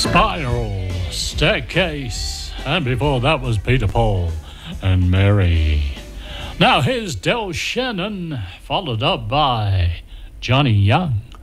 Spiral Staircase, and before that was Peter Paul and Mary. Now here's Del Shannon, followed up by Johnny Young.